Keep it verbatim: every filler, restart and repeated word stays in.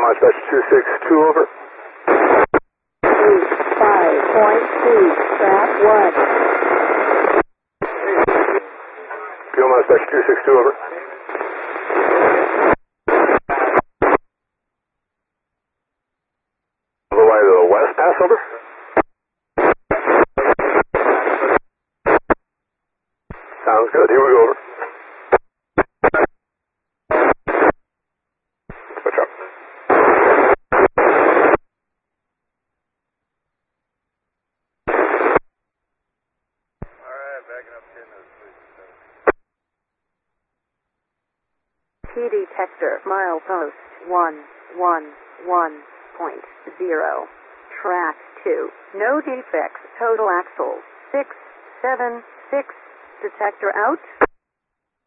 Dispatch two six two, over. eight five point two, track one. Puma Dispatch two six two, over. All the way to the west pass, over. Sounds good. Here we go, over. Switch up. Alright, backing up ten minutes, please. T detector, milepost one one one point zero. Track two. No defects. Total axles six seven six. Detector out.